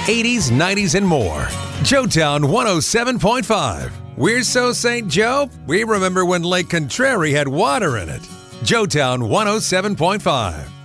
80s, 90s, and more. Joetown 107.5. We're so St. Joe, we remember when Lake Contrary had water in it. Joetown 107.5.